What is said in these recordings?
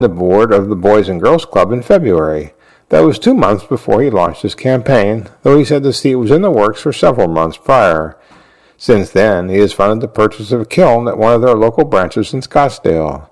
the board of the Boys and Girls Club in February. That was 2 months before he launched his campaign, though he said the seat was in the works for several months prior. Since then, he has funded the purchase of a kiln at one of their local branches in Scottsdale.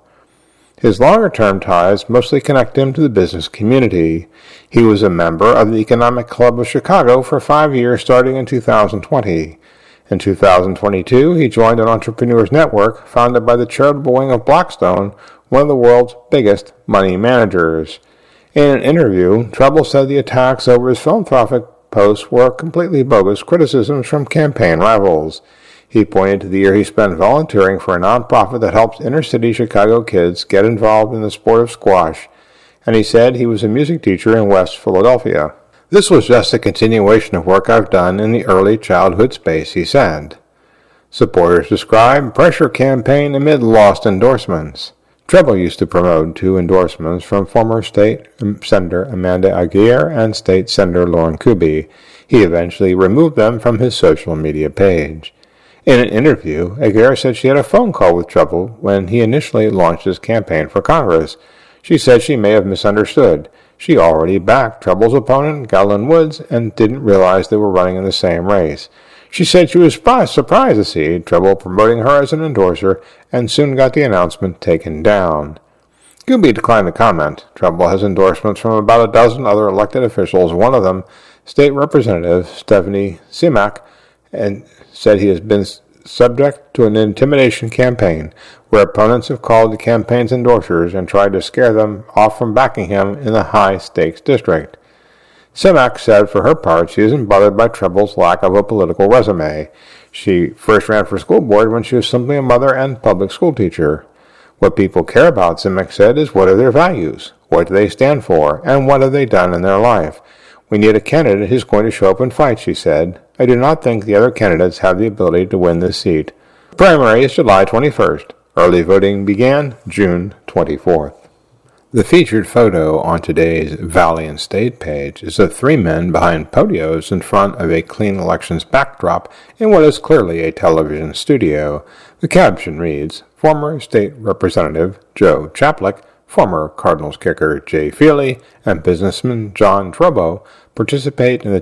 His longer-term ties mostly connect him to the business community. He was a member of the Economic Club of Chicago for 5 years starting in 2020. In 2022, he joined an entrepreneurs network founded by the charitable wing of Blackstone, one of the world's biggest money managers. In an interview, Trebel said the attacks over his philanthropic posts were completely bogus criticisms from campaign rivals. He pointed to the year he spent volunteering for a nonprofit that helps inner-city Chicago kids get involved in the sport of squash, and he said he was a music teacher in West Philadelphia. This was just a continuation of work I've done in the early childhood space, he said. Supporters describe pressure campaign amid lost endorsements. Trebel used to promote 2 endorsements from former State Senator Amanda Aguirre and State Senator Lauren Kuby. He eventually removed them from his social media page. In an interview, Aguirre said she had a phone call with Trebel when he initially launched his campaign for Congress. She said she may have misunderstood. She already backed Trebel's opponent, Galen Woods, and didn't realize they were running in the same race. She said she was surprised to see Trebel promoting her as an endorser and soon got the announcement taken down. Kuby declined to comment. Trebel has endorsements from about a dozen other elected officials, one of them, State Representative Stephanie Simak, and said he has been subject to an intimidation campaign where opponents have called the campaign's endorsers and tried to scare them off from backing him in the high-stakes district. Simak said for her part she isn't bothered by Trebel's lack of a political resume. She first ran for school board when she was simply a mother and public school teacher. What people care about, Simak said, is what are their values, what do they stand for, and what have they done in their life. We need a candidate who's going to show up and fight, she said. I do not think the other candidates have the ability to win this seat. The primary is July 21st. Early voting began June 24th. The featured photo on today's Valiant State page is of 3 men behind podios in front of a clean elections backdrop in what is clearly a television studio. The caption reads, Former State Representative Joe Chaplik, former Cardinals kicker Jay Feely, and businessman John Trobo participate in the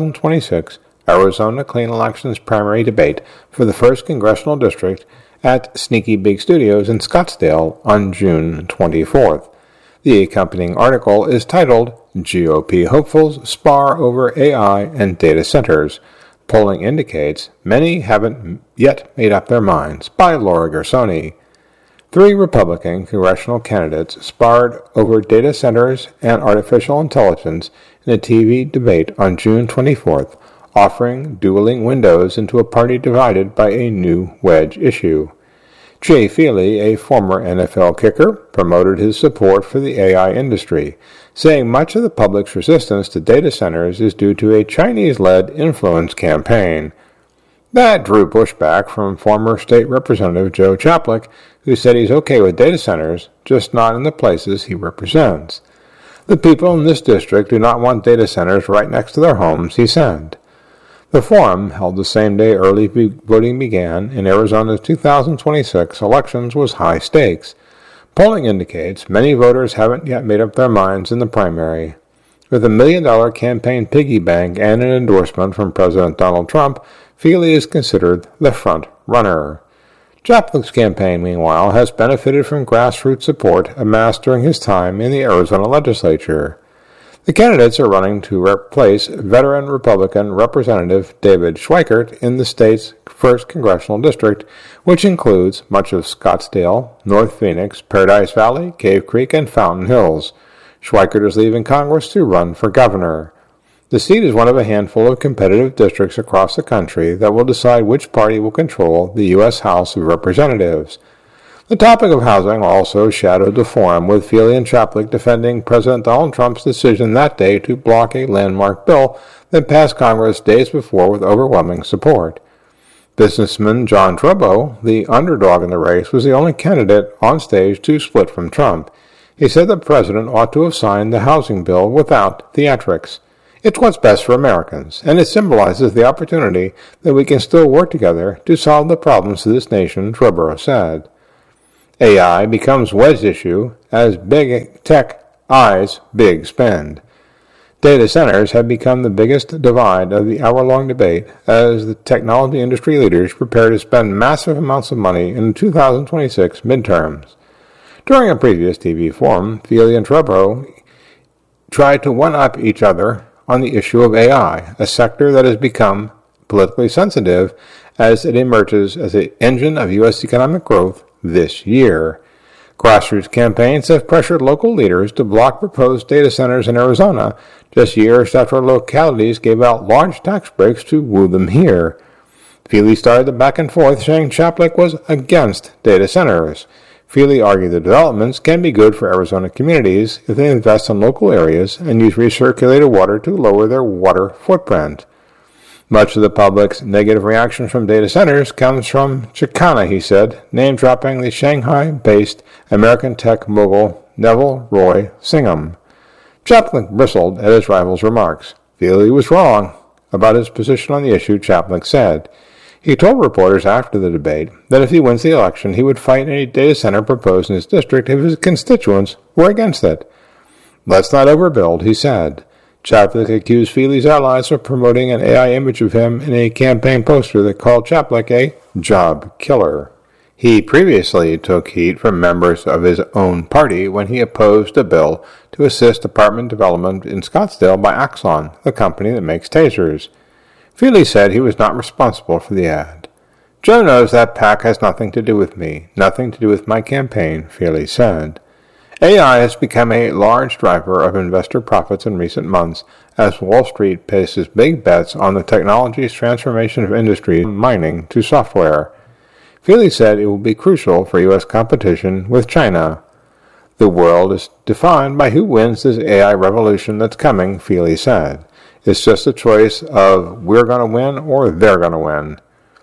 2026 Arizona Clean Elections primary debate for the 1st Congressional District at Sneaky Big Studios in Scottsdale on June 24th. The accompanying article is titled, GOP Hopefuls Spar Over AI and Data Centers. Polling indicates many haven't yet made up their minds, by Laura Gersoni. 3 Republican congressional candidates sparred over data centers and artificial intelligence in a TV debate on June 24th, offering dueling windows into a party divided by a new wedge issue. Jay Feely, a former NFL kicker, promoted his support for the AI industry, saying much of the public's resistance to data centers is due to a Chinese-led influence campaign. That drew pushback from former State Representative Joe Chaplik, who said he's okay with data centers, just not in the places he represents. The people in this district do not want data centers right next to their homes, he said. The forum, held the same day early voting began in Arizona's 2026 elections, was high stakes. Polling indicates many voters haven't yet made up their minds in the primary. With $1 million campaign piggy bank and an endorsement from President Donald Trump, Feely is considered the front runner. Chaplik's campaign, meanwhile, has benefited from grassroots support amassed during his time in the Arizona legislature. The candidates are running to replace veteran Republican Representative David Schweikert in the state's 1st Congressional District, which includes much of Scottsdale, North Phoenix, Paradise Valley, Cave Creek, and Fountain Hills. Schweikert is leaving Congress to run for governor. The seat is one of a handful of competitive districts across the country that will decide which party will control the U.S. House of Representatives. The topic of housing also shadowed the forum, with Feely and Chaplik defending President Donald Trump's decision that day to block a landmark bill that passed Congress days before with overwhelming support. Businessman John Trobo, the underdog in the race, was the only candidate on stage to split from Trump. He said the president ought to have signed the housing bill without theatrics. It's what's best for Americans, and it symbolizes the opportunity that we can still work together to solve the problems of this nation, Trobo said. AI becomes wedge issue as big tech eyes big spend. Data centers have become the biggest divide of the hour-long debate as the technology industry leaders prepare to spend massive amounts of money in the 2026 midterms. During a previous TV forum, Feely and Trudeau tried to one-up each other on the issue of AI, a sector that has become politically sensitive as it emerges as an engine of U.S. economic growth this year. Grassroots campaigns have pressured local leaders to block proposed data centers in Arizona just years after localities gave out large tax breaks to woo them here. Feely started the back and forth saying Chaplik was against data centers. Feely argued the developments can be good for Arizona communities if they invest in local areas and use recirculated water to lower their water footprint. Much of the public's negative reaction from data centers comes from Chicana, he said, name-dropping the Shanghai-based American tech mogul Neville Roy Singham. Chaplik bristled at his rival's remarks. Feely was wrong about his position on the issue, Chaplik said. He told reporters after the debate that if he wins the election, he would fight any data center proposed in his district if his constituents were against it. Let's not overbuild, he said. Chaplik accused Feely's allies of promoting an AI image of him in a campaign poster that called Chaplik a job killer. He previously took heat from members of his own party when he opposed a bill to assist apartment development in Scottsdale by Axon, the company that makes tasers. Feely said he was not responsible for the ad. Joe knows that PAC has nothing to do with me, nothing to do with my campaign, Feely said. AI has become a large driver of investor profits in recent months as Wall Street places big bets on the technology's transformation of industry from mining to software. Feely said it will be crucial for U.S. competition with China. The world is defined by who wins this AI revolution that's coming, Feely said. It's just a choice of we're going to win or they're going to win.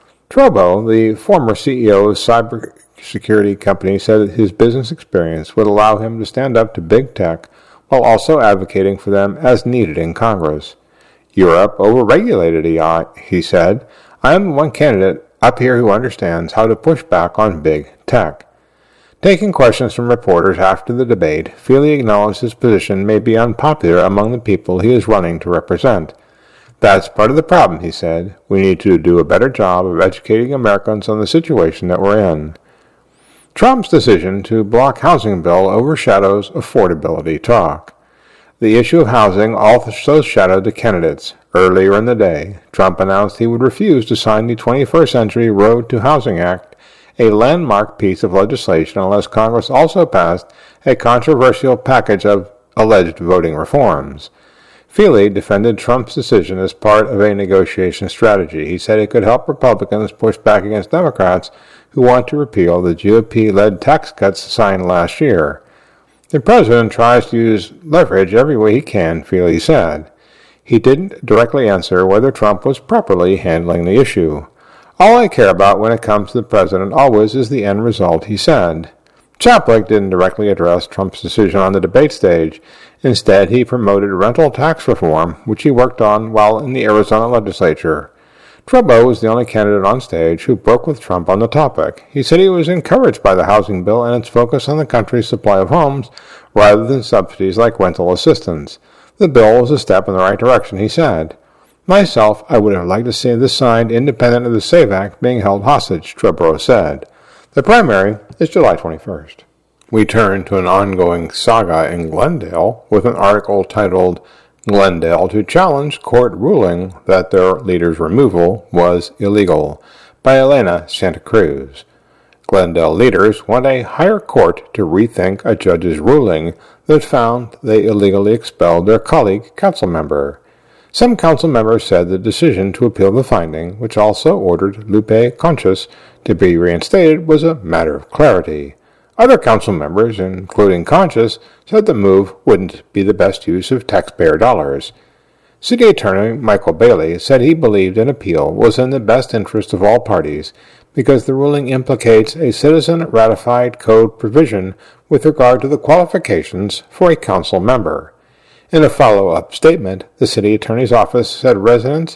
Trobo, the former CEO of cybersecurity company, said that his business experience would allow him to stand up to big tech while also advocating for them as needed in Congress. Europe overregulated AI, he said. I am the one candidate up here who understands how to push back on big tech. Taking questions from reporters after the debate, Feely acknowledged his position may be unpopular among the people he is running to represent. That's part of the problem, he said. We need to do a better job of educating Americans on the situation that we're in. Trump's decision to block housing bill overshadows affordability talk. The issue of housing also shadowed the candidates. Earlier in the day, Trump announced he would refuse to sign the 21st Century Road to Housing Act, a landmark piece of legislation, unless Congress also passed a controversial package of alleged voting reforms. Feely defended Trump's decision as part of a negotiation strategy. He said it could help Republicans push back against Democrats who want to repeal the GOP-led tax cuts signed last year. The president tries to use leverage every way he can, Feely said. He didn't directly answer whether Trump was properly handling the issue. All I care about when it comes to the president always is the end result, he said. Chaplik didn't directly address Trump's decision on the debate stage. Instead, he promoted rental tax reform, which he worked on while in the Arizona legislature. Trudeau was the only candidate on stage who broke with Trump on the topic. He said he was encouraged by the housing bill and its focus on the country's supply of homes rather than subsidies like rental assistance. The bill was a step in the right direction, he said. Myself, I would have liked to see this signed independent of the SAVE Act being held hostage, Trudeau said. The primary is July 21st. We turn to an ongoing saga in Glendale with an article titled Glendale to Challenge Court Ruling That Their Leader's Removal Was Illegal by Elena Santa Cruz. Glendale leaders want a higher court to rethink a judge's ruling that found they illegally expelled their colleague council member. Some council members said the decision to appeal the finding, which also ordered Lupe Conchas to be reinstated, was a matter of clarity. Other council members, including Conchas, said the move wouldn't be the best use of taxpayer dollars. City Attorney Michael Bailey said he believed an appeal was in the best interest of all parties because the ruling implicates a citizen-ratified code provision with regard to the qualifications for a council member. In a follow-up statement, the city attorney's office said residents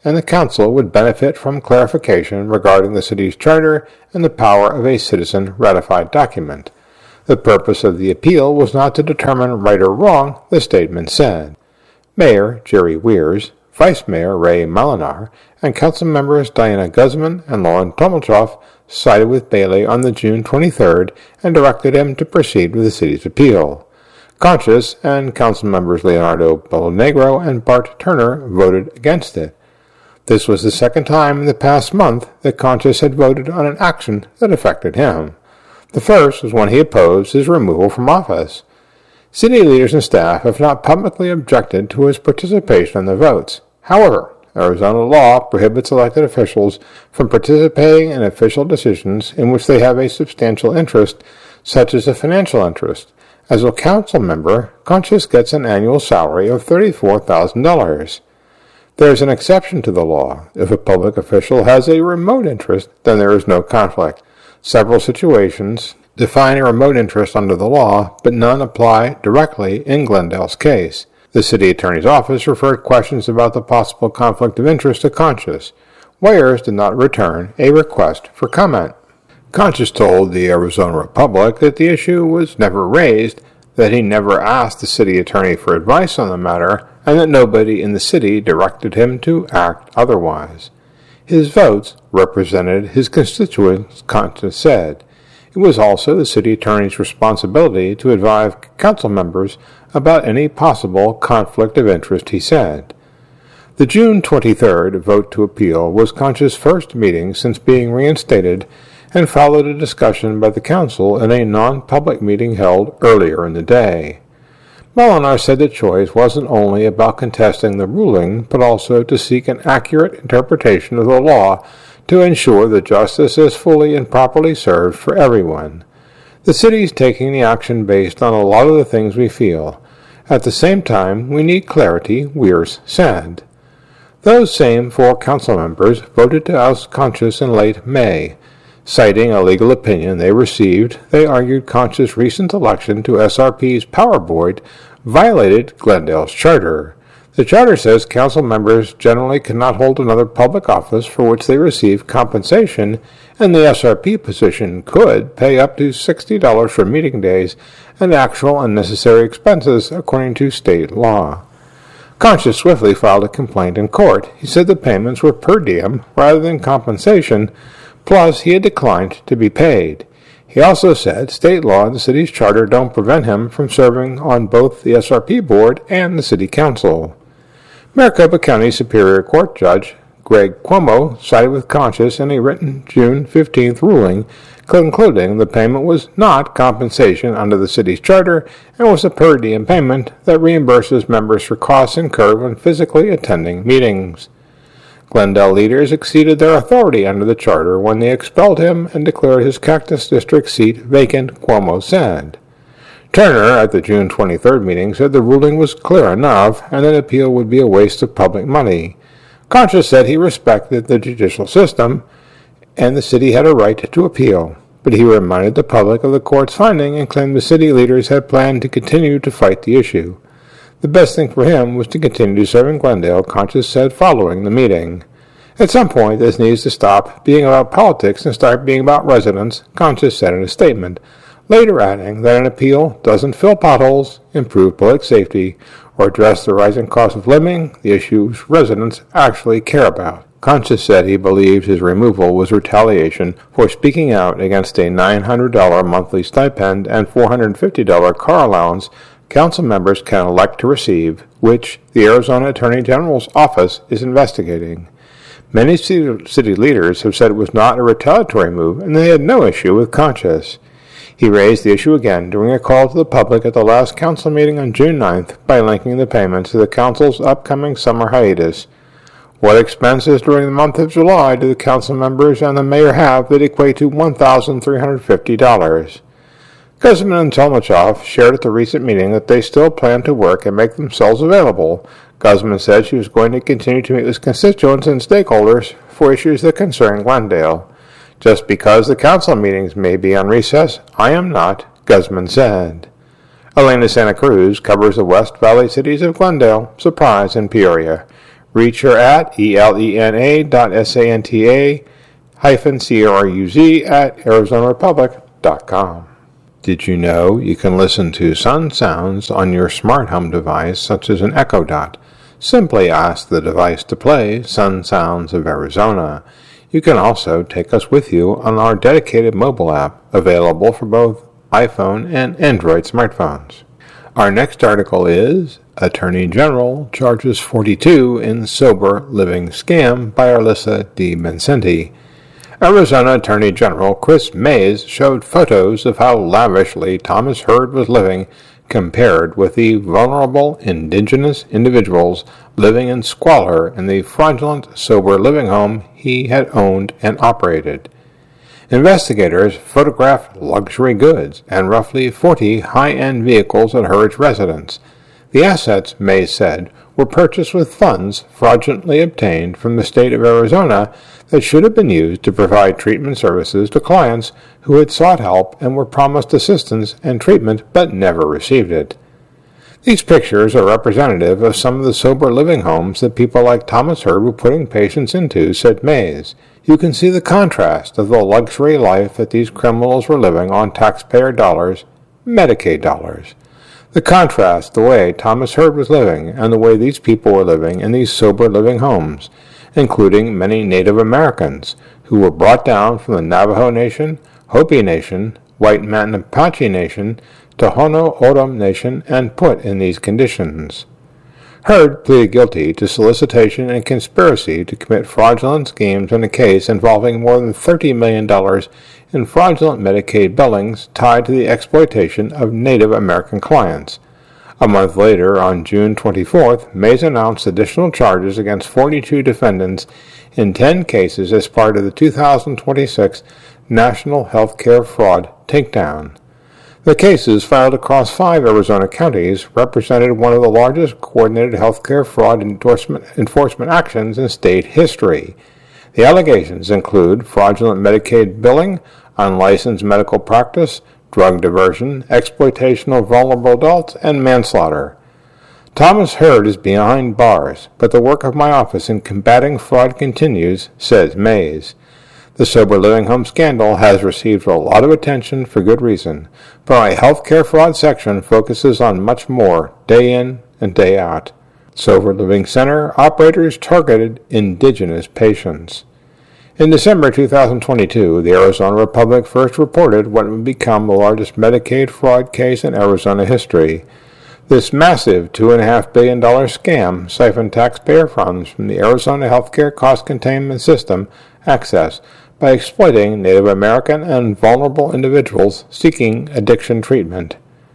and the council would benefit from clarification regarding the city's charter and the power of a citizen-ratified document. The purpose of the appeal was not to determine right or wrong, the statement said. Mayor Jerry Weirs, Vice Mayor Ray Molinar, and council members Diana Guzman and Lauren Tomilchoff sided with Bailey on the June 23rd and directed him to proceed with the city's appeal. Conscious and council members Leonardo Bolonegro and Bart Turner voted against it. This was the second time in the past month that Conscious had voted on an action that affected him. The first was when he opposed his removal from office. City leaders and staff have not publicly objected to his participation in the votes. However, Arizona law prohibits elected officials from participating in official decisions in which they have a substantial interest, such as a financial interest. As a council member, Conscious gets an annual salary of $34,000. There is an exception to the law. If a public official has a remote interest, then there is no conflict. Several situations define a remote interest under the law, but none apply directly in Glendale's case. The city attorney's office referred questions about the possible conflict of interest to Conscious. Weirs did not return a request for comment. Conscious told the Arizona Republic that the issue was never raised, that he never asked the city attorney for advice on the matter, and that nobody in the city directed him to act otherwise. His votes represented his constituents, Conscious said. It was also the city attorney's responsibility to advise council members about any possible conflict of interest, he said. The June 23rd vote to appeal was Conscious' first meeting since being reinstated and followed a discussion by the council in a non-public meeting held earlier in the day. Molinar said the choice wasn't only about contesting the ruling, but also to seek an accurate interpretation of the law to ensure that justice is fully and properly served for everyone. The city's taking the action based on a lot of the things we feel. At the same time, we need clarity, Weirs said. Those same 4 council members voted to oust Conscious in late May. Citing a legal opinion they received, they argued Conscious' recent election to SRP's Power Board violated Glendale's charter. The charter says council members generally cannot hold another public office for which they receive compensation, and the SRP position could pay up to $60 for meeting days and actual and necessary expenses according to state law. Conscious swiftly filed a complaint in court. He said the payments were per diem rather than compensation, plus he had declined to be paid. He also said state law and the city's charter don't prevent him from serving on both the SRP board and the city council. Maricopa County Superior Court Judge Greg Cuomo sided with Conscious in a written June 15th ruling, concluding the payment was not compensation under the city's charter and was a per diem payment that reimburses members for costs incurred when physically attending meetings. Glendale leaders exceeded their authority under the charter when they expelled him and declared his Cactus District seat vacant, Cuomo said. Turner, at the June 23rd meeting, said the ruling was clear enough and that appeal would be a waste of public money. Conscious said he respected the judicial system and the city had a right to appeal, but he reminded the public of the court's finding and claimed the city leaders had planned to continue to fight the issue. The best thing for him was to continue serving Glendale, Conscious said following the meeting. At some point, this needs to stop being about politics and start being about residents, Conscious said in a statement, later adding that an appeal doesn't fill potholes, improve public safety, or address the rising cost of living, the issues residents actually care about. Conscious said he believed his removal was retaliation for speaking out against a $900 monthly stipend and $450 car allowance council members can elect to receive, which the Arizona Attorney General's office is investigating. Many city leaders have said it was not a retaliatory move and they had no issue with Conscious. He raised the issue again during a call to the public at the last council meeting on June 9th by linking the payments to the council's upcoming summer hiatus. What expenses during the month of July do the council members and the mayor have that equate to $1,350? Guzman and Tomilchoff shared at the recent meeting that they still plan to work and make themselves available. Guzman said she was going to continue to meet with constituents and stakeholders for issues that concern Glendale. Just because the council meetings may be on recess, I am not, Guzman said. Elena Santa Cruz covers the West Valley cities of Glendale, Surprise, and Peoria. Reach her at elena.santa-cruz@arizonarepublic.com. Did you know you can listen to Sun Sounds on your smart home device such as an Echo Dot? Simply ask the device to play Sun Sounds of Arizona. You can also take us with you on our dedicated mobile app, available for both iPhone and Android smartphones. Our next article is Attorney General Charges 42 in Sober Living Scam by Alyssa D. Vincenti. Arizona Attorney General Kris Mayes showed photos of how lavishly Thomas Hurd was living compared with the vulnerable indigenous individuals living in squalor in the fraudulent sober living home he had owned and operated. Investigators photographed luxury goods and roughly 40 high-end vehicles at Hurd's residence. The assets, Mayes said, were purchased with funds fraudulently obtained from the state of Arizona that should have been used to provide treatment services to clients who had sought help and were promised assistance and treatment but never received it. These pictures are representative of some of the sober living homes that people like Thomas Hurd were putting patients into, said Mayes. You can see the contrast of the luxury life that these criminals were living on taxpayer dollars, Medicaid dollars. The contrast, the way Thomas Hurd was living and the way these people were living in these sober living homes, including many Native Americans who were brought down from the Navajo Nation, Hopi Nation, White Man Apache Nation, Tohono O'odham Nation, and put in these conditions. Hurd pleaded guilty to solicitation and conspiracy to commit fraudulent schemes in a case involving more than $30 million in fraudulent Medicaid billings tied to the exploitation of Native American clients. A month later, on June 24th, Mayes announced additional charges against 42 defendants in 10 cases as part of the 2026 National Healthcare Fraud Takedown. The cases, filed across 5 Arizona counties, represented one of the largest coordinated healthcare fraud enforcement actions in state history. The allegations include fraudulent Medicaid billing, unlicensed medical practice, drug diversion, exploitation of vulnerable adults, and manslaughter. Thomas Hurd is behind bars, but the work of my office in combating fraud continues, says Mayes. The sober living home scandal has received a lot of attention for good reason, but my healthcare fraud section focuses on much more day in and day out. Sober Living Center operators targeted indigenous patients. In December 2022, the Arizona Republic first reported what would become the largest Medicaid fraud case in Arizona history. This massive $2.5 billion scam siphoned taxpayer funds from the Arizona Healthcare Cost Containment System, ACCESS, by exploiting Native American and vulnerable individuals seeking addiction treatment.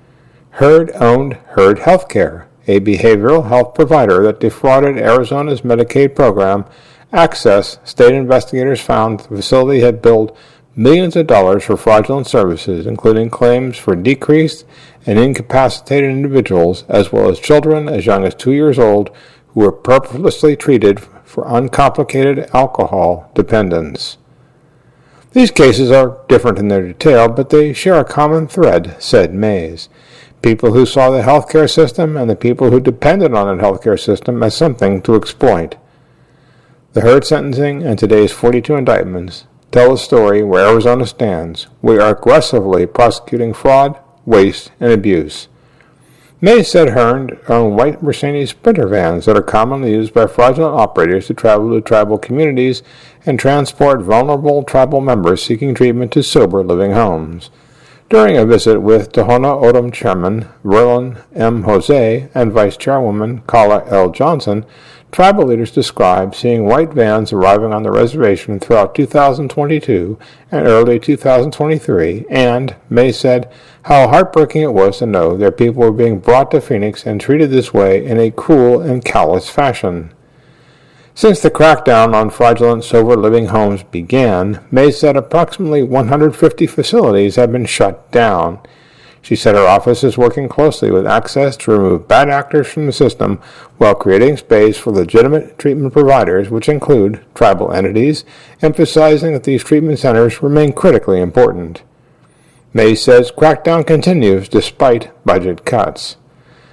Hurd owned Hurd Healthcare, a behavioral health provider that defrauded Arizona's Medicaid program. ACCESS, state investigators found the facility had billed millions of dollars for fraudulent services, including claims for decreased and incapacitated individuals, as well as children as young as 2 years old who were purposely treated for uncomplicated alcohol dependence. These cases are different in their detail, but they share a common thread, said Mayes. People who saw the healthcare system and the people who depended on the healthcare system as something to exploit. The Hurd sentencing and today's 42 indictments tell a story where Arizona stands. We are aggressively prosecuting fraud, waste, and abuse. Mayes said Hurd owned white Mercedes Sprinter vans that are commonly used by fraudulent operators to travel to tribal communities and transport vulnerable tribal members seeking treatment to sober living homes. During a visit with Tohono O'odham Chairman Verlin M. Jose and Vice Chairwoman Kala L. Johnson, tribal leaders described seeing white vans arriving on the reservation throughout 2022 and early 2023, and, Mayes said, how heartbreaking it was to know their people were being brought to Phoenix and treated this way in a cruel and callous fashion. Since the crackdown on fraudulent sober living homes began, Mayes said approximately 150 facilities have been shut down. She said her office is working closely with ACCESS to remove bad actors from the system while creating space for legitimate treatment providers, which include tribal entities, emphasizing that these treatment centers remain critically important. Mayes says crackdown continues despite budget cuts.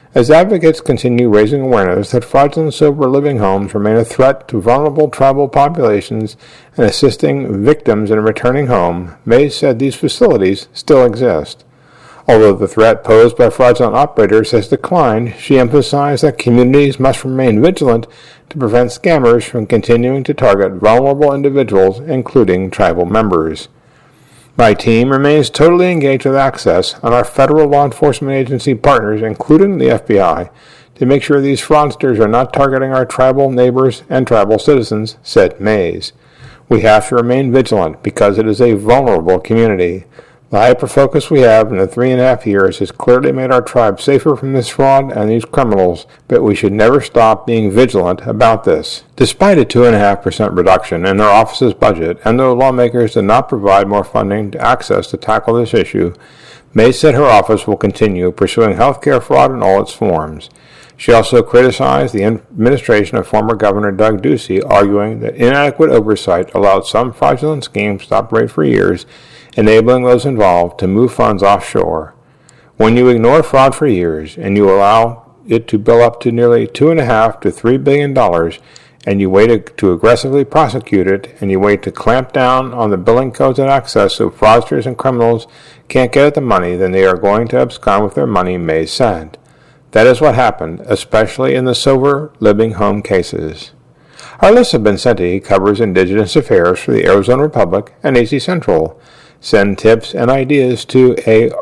As advocates continue raising awareness that fraudulent sober living homes remain a threat to vulnerable tribal populations and assisting victims in returning home, Mays said these facilities still exist. Although the threat posed by fraudulent operators has declined, she emphasized that communities must remain vigilant to prevent scammers from continuing to target vulnerable individuals, including tribal members. My team remains totally engaged with Access and our federal law enforcement agency partners, including the FBI, to make sure these fraudsters are not targeting our tribal neighbors and tribal citizens, said Mays. We have to remain vigilant because it is a vulnerable community. The hyper-focus we have in the 3.5 years has clearly made our tribe safer from this fraud and these criminals, but we should never stop being vigilant about this. Despite a 2.5% reduction in our office's budget, and though lawmakers did not provide more funding to Access to tackle this issue, May said her office will continue pursuing healthcare fraud in all its forms. She also criticized the administration of former Governor Doug Ducey, arguing that inadequate oversight allowed some fraudulent schemes to operate for years, enabling those involved to move funds offshore. When you ignore fraud for years and you allow it to bill up to nearly $2.5 to $3 billion, and you wait to aggressively prosecute it, and you wait to clamp down on the billing codes and access so fraudsters and criminals can't get at the money, then they are going to abscond with their money, May said. That is what happened, especially in the sober living home cases. Arlissa Vincenti covers Indigenous affairs for the Arizona Republic and AZ Central. Send tips and ideas to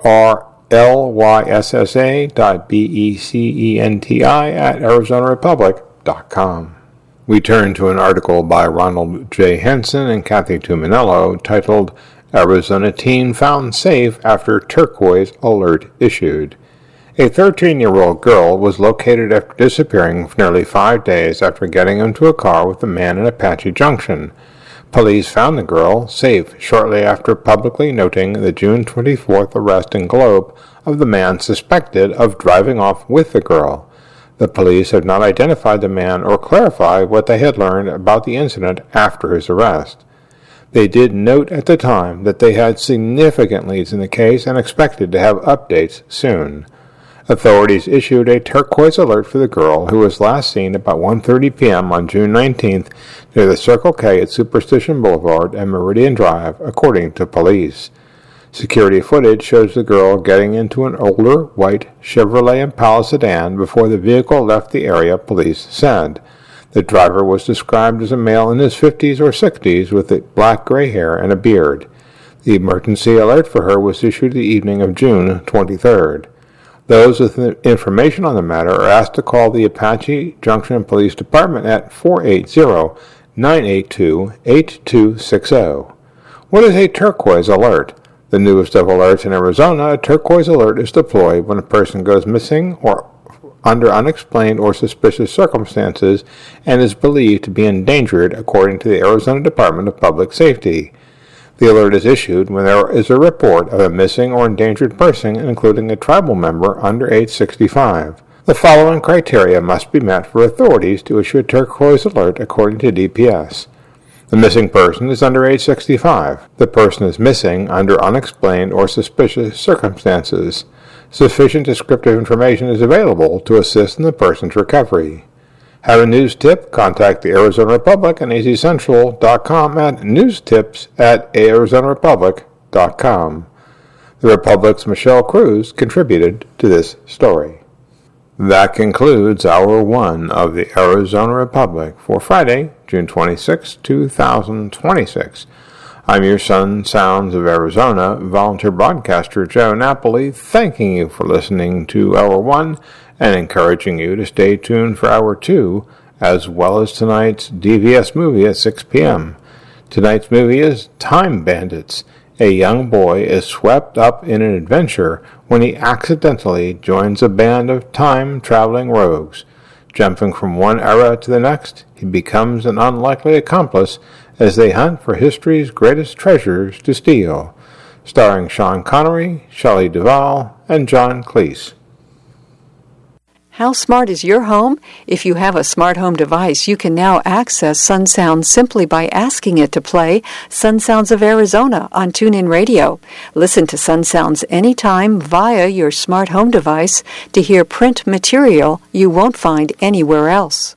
arlyssa.becenti@arizonarepublic.com. We turn to an article by Ronald J. Henson and Kathy Tuminello titled, Arizona Teen Found Safe After Turquoise Alert Issued. A 13-year-old girl was located after disappearing for nearly 5 days after getting into a car with a man in Apache Junction. Police found the girl safe shortly after publicly noting the June 24th arrest in Globe of the man suspected of driving off with the girl. The police have not identified the man or clarified what they had learned about the incident after his arrest. They did note at the time that they had significant leads in the case and expected to have updates soon. Authorities issued a turquoise alert for the girl, who was last seen about 1:30 p.m. on June 19th near the Circle K at Superstition Boulevard and Meridian Drive, according to police. Security footage shows the girl getting into an older, white Chevrolet Impala sedan before the vehicle left the area, police said. The driver was described as a male in his 50s or 60s with black gray hair and a beard. The emergency alert for her was issued the evening of June 23rd. Those with information on the matter are asked to call the Apache Junction Police Department at 480-982-8260. What is a turquoise alert? The newest of alerts in Arizona, a turquoise alert is deployed when a person goes missing or under unexplained or suspicious circumstances and is believed to be endangered, according to the Arizona Department of Public Safety. The alert is issued when there is a report of a missing or endangered person, including a tribal member under age 65. The following criteria must be met for authorities to issue a turquoise alert, according to DPS. The missing person is under age 65. The person is missing under unexplained or suspicious circumstances. Sufficient descriptive information is available to assist in the person's recovery. Have a news tip? Contact the Arizona Republic and azcentral.com at newstips@arizonarepublic.com. The Republic's Michelle Cruz contributed to this story. That concludes Hour 1 of the Arizona Republic for Friday, June 26, 2026. I'm your son, Sounds of Arizona, volunteer broadcaster Joe Napoli, thanking you for listening to Hour 1 and encouraging you to stay tuned for Hour 2, as well as tonight's DVS movie at 6 p.m. Tonight's movie is Time Bandits. A young boy is swept up in an adventure when he accidentally joins a band of time-traveling rogues. Jumping from one era to the next, he becomes an unlikely accomplice as they hunt for history's greatest treasures to steal. Starring Sean Connery, Shelley Duvall, and John Cleese. How smart is your home? If you have a smart home device, you can now access Sun Sounds simply by asking it to play Sun Sounds of Arizona on TuneIn Radio. Listen to Sun Sounds anytime via your smart home device to hear print material you won't find anywhere else.